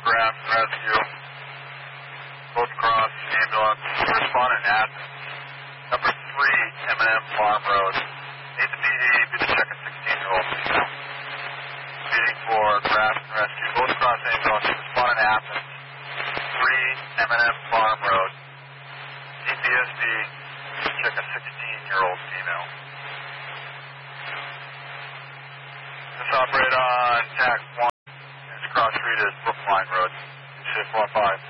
Grafton Rescue. Both Cross ambulance. Respondent Athens. Number 3, M&M Farm Road. Need the PD, be the check a 16-year-old female. Speeding for Grafton Rescue. Both Cross ambulance. Respondent Athens. 3, M&M Farm Road. EPSD, check a 16-year-old female. Let's operate on TAC 1. It's cross street is Brookline Road. 615.